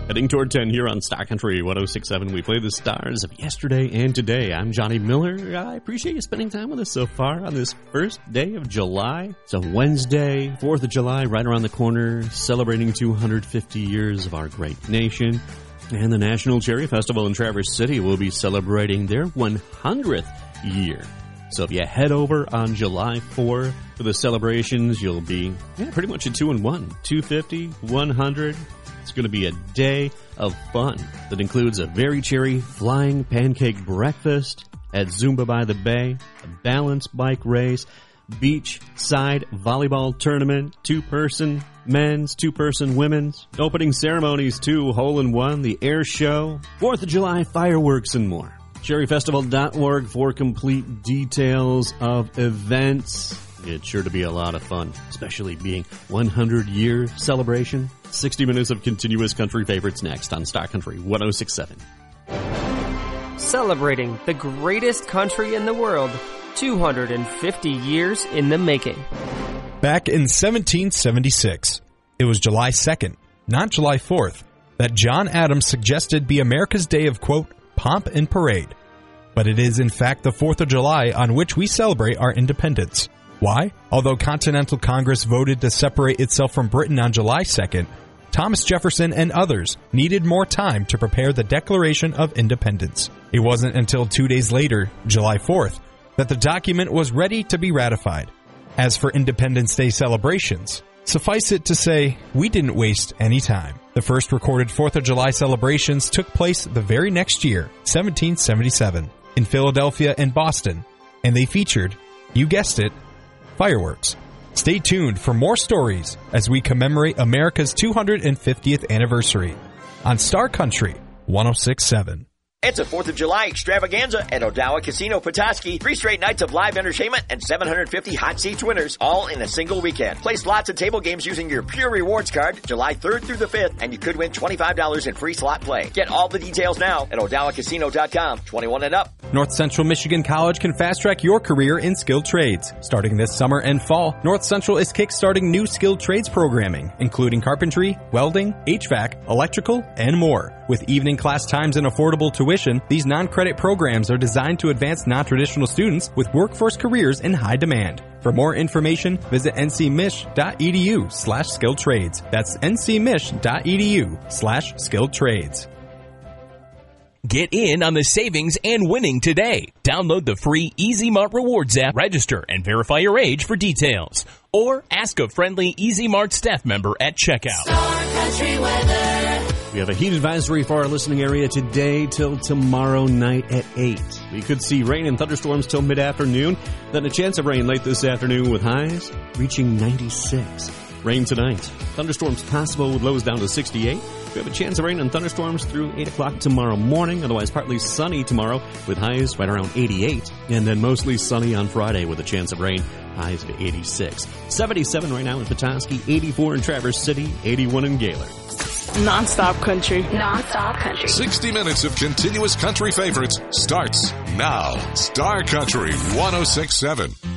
Heading toward 10 here on Star Country 106.7. We play the stars of yesterday and today. I'm Johnny Miller. I appreciate you spending time with us so far on this first day of July. It's a Wednesday, 4th of July, right around the corner, celebrating 250 years of our great nation. And the National Cherry Festival in Traverse City will be celebrating their 100th year. So if you head over on July 4 for the celebrations, you'll be pretty much a 2-in-1. 250, 100. It's going to be a day of fun that includes a very cherry flying pancake breakfast at Zumba by the Bay, a balance bike race, beach side volleyball tournament, 2-person men's, 2-person women's, opening ceremonies too, hole-in-one, the air show, 4th of July fireworks, and more. Cherryfestival.org for complete details of events. It's sure to be a lot of fun, especially being 100-year celebration. 60 minutes of continuous country favorites next on Star Country 106.7. Celebrating the greatest country in the world, 250 years in the making. Back in 1776, it was July 2nd, not July 4th, that John Adams suggested be America's day of, quote, pomp and parade. But it is in fact the 4th of July on which we celebrate our independence. Why? Although Continental Congress voted to separate itself from Britain on July 2nd, Thomas Jefferson and others needed more time to prepare the Declaration of Independence. It wasn't until 2 days later, July 4th, that the document was ready to be ratified. As for Independence Day celebrations, suffice it to say, we didn't waste any time. The first recorded 4th of July celebrations took place the very next year, 1777, in Philadelphia and Boston, and they featured, you guessed it, fireworks. Stay tuned for more stories as we commemorate America's 250th anniversary on Star Country 106.7. It's a 4th of July extravaganza at Odawa Casino Petoskey. 3 straight nights of live entertainment and 750 hot seats winners, all in a single weekend. Play slots and table games using your Pure Rewards card July 3rd through the 5th, and you could win $25 in free slot play. Get all the details now at OdawaCasino.com. 21 and up. North Central Michigan College can fast-track your career in skilled trades. Starting this summer and fall, North Central is kick-starting new skilled trades programming, including carpentry, welding, HVAC, electrical, and more. With evening class times and affordable tuition, these non-credit programs are designed to advance non-traditional students with workforce careers in high demand. For more information, visit ncmich.edu/skilledtrades. That's ncmich.edu/skilledtrades. Get in on the savings and winning today. Download the free Easy Mart Rewards app, register, and verify your age for details. Or ask a friendly Easy Mart staff member at checkout. Star Country weather. We have a heat advisory for our listening area today till tomorrow night at 8. We could see rain and thunderstorms till mid-afternoon, then a chance of rain late this afternoon with highs reaching 96. Rain tonight. Thunderstorms possible with lows down to 68. We have a chance of rain and thunderstorms through 8 o'clock tomorrow morning. Otherwise, partly sunny tomorrow with highs right around 88. And then mostly sunny on Friday with a chance of rain, highs to 86. 77 right now in Petoskey, 84 in Traverse City, 81 in Gaylord. Non-stop country. Non-stop country. 60 minutes of continuous country favorites starts now. Star Country 106.7.